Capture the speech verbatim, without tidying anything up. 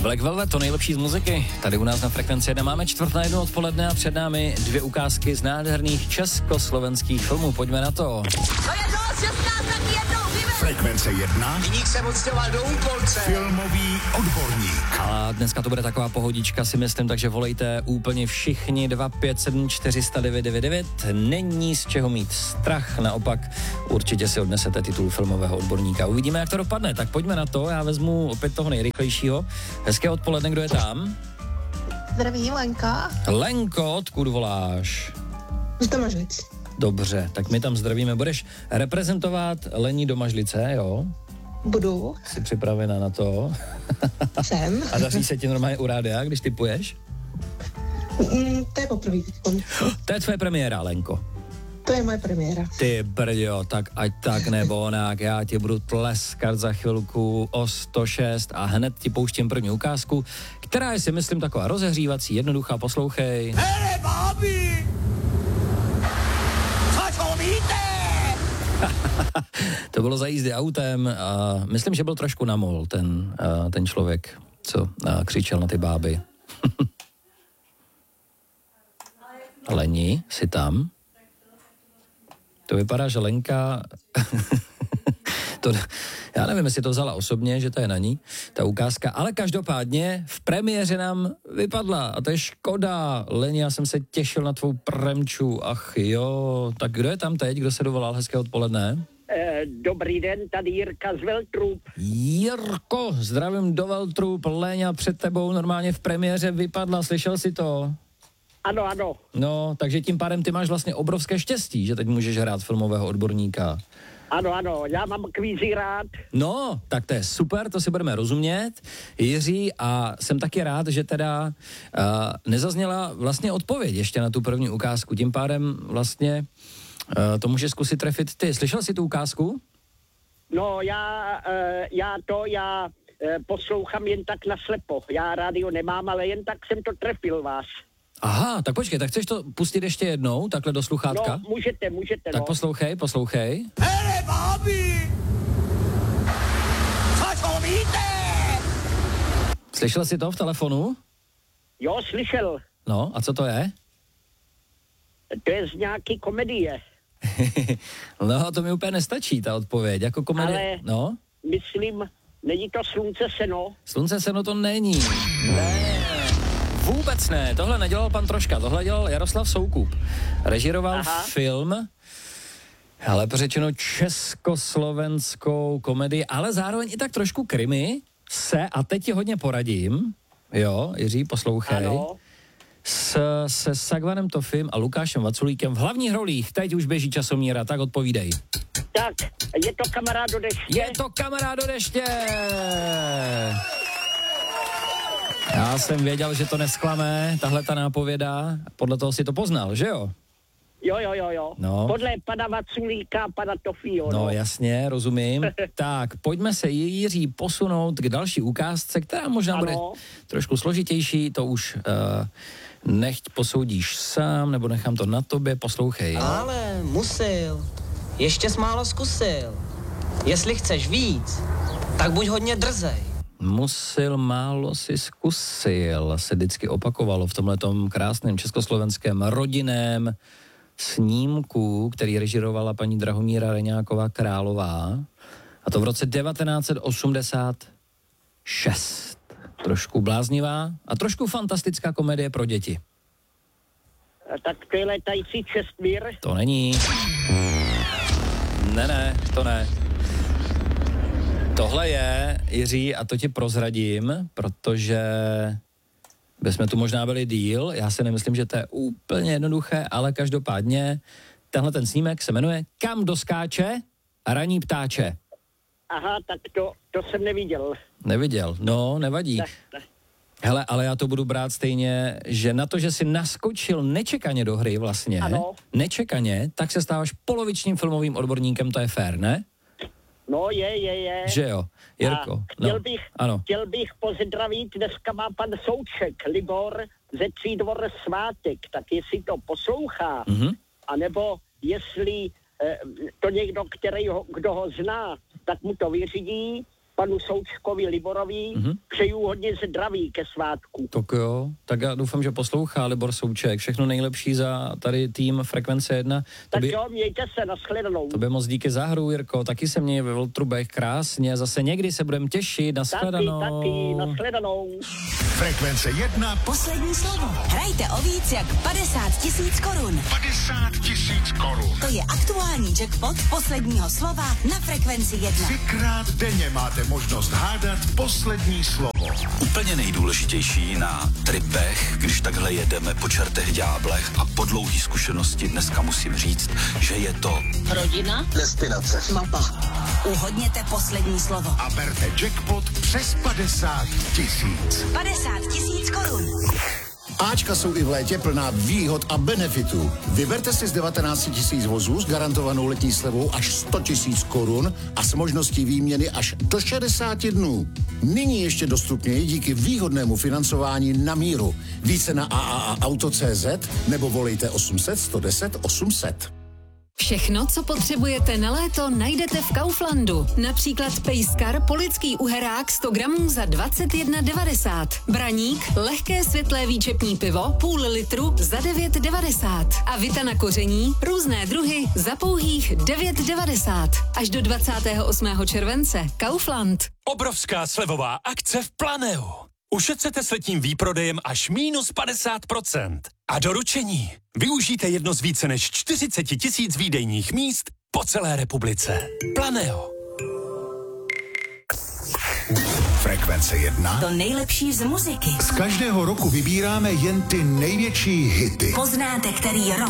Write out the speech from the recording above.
Black Velvet, to nejlepší z muziky. Tady u nás na Frekvenci jedna máme čtvrt na jednu odpoledne a před námi dvě ukázky z nádherných československých filmů. Pojďme na to. To je to, šestnáct taky jednou, Frekvence jedna. Viník se odstěhoval do Úpolce. Filmový odborník. A dneska to bude taková pohodička, si myslím, takže volejte úplně všichni dva pět sedm čtyři nula devět devět devět. Není z čeho mít strach, naopak určitě si odnesete titul filmového odborníka. Uvidíme, jak to dopadne, tak pojďme na to. Já vezmu opět toho nejrychlejšího. Hezké odpoledne, kdo je tam? Zdraví, Lenka. Lenko, odkud voláš? Z Domažlic. Dobře, tak my tam zdravíme. Budeš reprezentovat Lení Domažlice, jo? Budu. Jsi připravená na to? Jsem. A daří se ti normálně u rádia, když typuješ? Mm, to je poprvé. To je tvoje premiéra, Lenko. To je moje premiéra. Ty brďo, tak ať tak nebo onak, já ti budu tleskat za chvilku o sto šest a hned ti pouštím první ukázku, která je si myslím taková rozehřívací, jednoduchá, poslouchej. Hele, bábi! Co to víte? To bylo za jízdy autem a myslím, že byl trošku namol ten, a, ten člověk, co a, křičel na ty báby. Leni, jsi tam? To vypadá, že Lenka... to, já nevím, jestli to vzala osobně, že to je na ní, ta ukázka, ale každopádně v premiéře nám vypadla a to je škoda. Leni, já jsem se těšil na tvou premču, ach jo. Tak kdo je tam teď, kdo se dovolal? Hezké odpoledne. Eh, dobrý den, tady Jirka z Veltrup. Jirko, zdravím do Veltrup, Léňa před tebou normálně v premiéře vypadla, slyšel jsi to? Ano, ano. No, takže tím pádem ty máš vlastně obrovské štěstí, že teď můžeš hrát filmového odborníka. Ano, ano, já mám kvízy rád. No, tak to je super, to si budeme rozumět, Jiří, a jsem taky rád, že teda uh, nezazněla vlastně odpověď ještě na tu první ukázku, tím pádem vlastně uh, to můžeš zkusit trefit ty. Slyšel jsi tu ukázku? No, já, eh, já to, já eh, poslouchám jen tak naslepo. Já rádio nemám, ale jen tak jsem to trefil vás. Aha, tak počkej, tak chceš to pustit ještě jednou, takhle do sluchátka? No, můžete, můžete, Tak no. poslouchej, poslouchej. Hele, bábi! Co to víte? Slyšel jsi to v telefonu? Jo, slyšel. No, a co to je? To je z nějaký komedie. No, to mi úplně nestačí, ta odpověď, jako komedie. Ale- No, Myslím, není to Slunce seno. Slunce seno to není. Ne, vůbec ne, tohle nedělal pan Troška, tohle dělal Jaroslav Soukup. Režíroval Aha. film, ale řečeno československou komedii, ale zároveň i tak trošku krimi se, a teď ti hodně poradím, jo, Jiří, poslouchej, Ano. s, se Sagvanem Tofim a Lukášem Vaculíkem v hlavních rolích, teď už běží časomíra, tak odpovídej. Tak, je to kamarád do deště? Je to Kamarád do deště! Já jsem věděl, že to nesklame, tahle ta nápověda, podle toho si to poznal, že jo? Jo, jo, jo, jo. No. Podle pana Vaculíka a pana Tofího, No no. jasně, rozumím. Tak, pojďme se, Jiří, posunout k další ukázce, která možná Ano. bude trošku složitější, to už uh, nechť posoudíš sám, nebo nechám to na tobě, poslouchej. Ale musil. Ještě jsi málo zkusil. Jestli chceš víc, tak buď hodně drzej. Musil, málo si zkusil, se vždycky opakovalo v tomhletom krásném československém rodinném snímku, který režírovala paní Drahomíra Reňáková Králová. A to v roce devatenáct set osmdesát šest. Trošku bláznivá a trošku fantastická komedie pro děti. Tak to je Letající Čestmír. To není. Ne, ne, to ne. Tohle je, Jiří, a to ti prozradím, protože bychom tu možná byli díl, já si nemyslím, že to je úplně jednoduché, ale každopádně tenhle ten snímek se jmenuje Kam doskáče raní ptáče. Aha, tak to, to jsem neviděl. Neviděl, no, nevadí. Ne, ne. Hele, ale já to budu brát stejně, že na to, že jsi naskočil nečekaně do hry vlastně, Ano. nečekaně, tak se stáváš polovičním filmovým odborníkem, to je fér, ne? No je, je, je. Že jo, Jirko. A chtěl, no, bych, ano. chtěl bych pozdravit, dneska má pan Souček, Libor ze Třídvor svátek, tak jestli to poslouchá, Mhm. anebo jestli eh, to někdo, který ho, kdo ho zná, tak mu to vyřídí, panu Součkovi Liborovi. Mm-hmm. Přeju hodně zdraví ke svátku. Tak jo, tak já doufám, že poslouchá Libor Souček. Všechno nejlepší za tady tým Frekvence jedna. Tak Tobě, jo, mějte se, nashledanou. Tobě moc díky za hru, Jirko. Taky se měj ve Vltrubech krásně. Zase někdy se budeme těšit. Nashledanou. Taky, taky, nashledanou. Frekvence jedna. Poslední slovo. Hrajte o víc jak padesát tisíc korun. padesát tisíc korun. To je aktuální jackpot posledního slova na Frekvenci jedna. Třikrát denně máte možnost hádat poslední slovo. Úplně nejdůležitější na tripech, když takhle jedeme po čertech ďáblech a po dlouhý zkušenosti dneska musím říct, že je to Rodina? Destinace. Mapa. Uhodněte poslední slovo. A berte jackpot přes padesát tisíc. padesát tisíc korun. Ačka jsou i v létě plná výhod a benefitů. Vyberte si z devatenáct tisíc vozů s garantovanou letní slevou až sto tisíc korun a s možností výměny až do šedesáti dnů. Nyní ještě dostupněji díky výhodnému financování na míru. Více na a a a auto tečka cé zet nebo volejte osm set, sto deset, osm set. Všechno, co potřebujete na léto, najdete v Kauflandu. Například pejskar polický uherák sto gramů za dvacet jedna devadesát. Braník, lehké světlé výčepní pivo, půl litru za devět devadesát. A vita na koření, různé druhy za pouhých devět devadesát. Až do dvacátého osmého července. Kaufland. Obrovská slevová akce v Planeu. Ušetřete s letním výprodejem až minus padesát procent. A doručení. Využijte jedno z více než čtyřicet tisíc výdejních míst po celé republice. Planeo. Frekvence jedna. To nejlepší z muziky. Z každého roku vybíráme jen ty největší hity. Poznáte, který rok